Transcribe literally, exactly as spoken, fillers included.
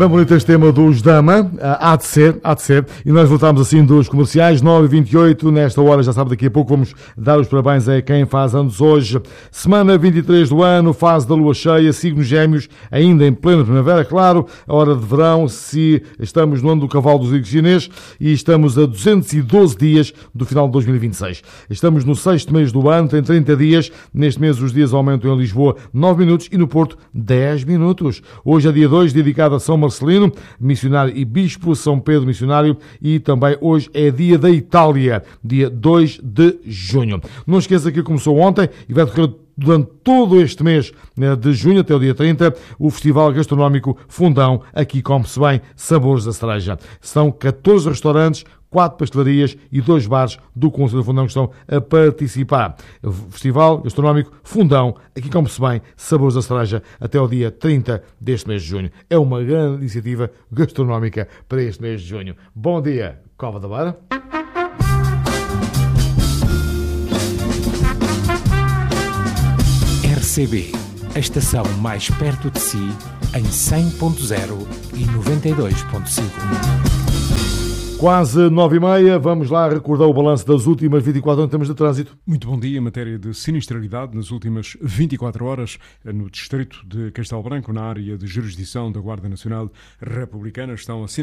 Bem bonito este tema dos Dama, há de ser, há de ser, e nós voltamos assim dos comerciais, nove e vinte e oito, nesta hora, já sabe, daqui a pouco vamos dar os parabéns a quem faz anos hoje. Semana vinte e três do ano, fase da lua cheia, signos Gêmeos, ainda em plena primavera, claro, a hora de verão, se estamos no ano do cavalo do zodiaco chinês e estamos a duzentos e doze dias do final de dois mil e vinte e seis. Estamos no sexto mês do ano, tem trinta dias, neste mês os dias aumentam em Lisboa nove minutos e no Porto dez minutos. Hoje é dia dois, dedicado a São Marcelino, missionário e bispo, São Pedro missionário, e também hoje é dia da Itália, dia dois de junho. Não esqueça que começou ontem e vai decorrer durante todo este mês de junho, até o dia trinta, o Festival Gastronómico Fundão. Aqui come-se bem, sabores da cereja. São catorze restaurantes, quatro pastelarias e dois bares do Conselho de Fundão que estão a participar. O Festival Gastronómico Fundão, aqui come-se bem, sabores da cereja, até o dia trinta deste mês de junho. É uma grande iniciativa gastronómica para este mês de junho. Bom dia, Cova da Beira. R C B, a estação mais perto de si, em cem ponto zero e noventa e dois ponto cinco. Quase nove e meia, vamos lá recordar o balanço das últimas vinte e quatro horas em termos de trânsito. Muito bom dia. Em matéria de sinistralidade, nas últimas vinte e quatro horas, no distrito de Castelo Branco, na área de jurisdição da Guarda Nacional Republicana, estão a